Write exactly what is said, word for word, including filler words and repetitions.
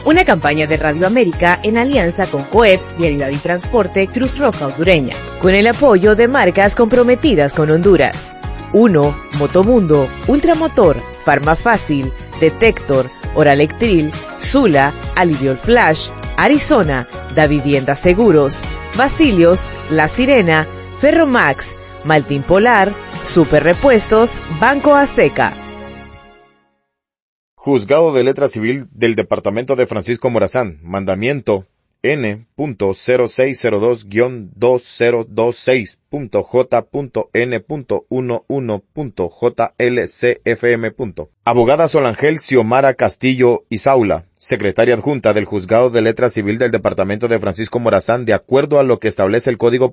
Una campaña de Radio América en alianza con COEP, Vialidad y Transporte, Cruz Roja Hondureña, con el apoyo de marcas comprometidas con Honduras. uno. Motomundo, Ultramotor, Farmafácil, Detector, Oralectril, Zula, Aliviol Flash, Arizona, Da Vivienda Seguros, Basilios, La Sirena, Ferromax, Maltín Polar, Super Repuestos, Banco Azteca. Juzgado de Letra Civil del Departamento de Francisco Morazán, mandamiento N cero seis cero dos guion dos cero dos seis punto J N once J L C F M. Abogada Solangel Xiomara Castillo Isaula, secretaria adjunta del Juzgado de Letra Civil del Departamento de Francisco Morazán, de acuerdo a lo que establece el Código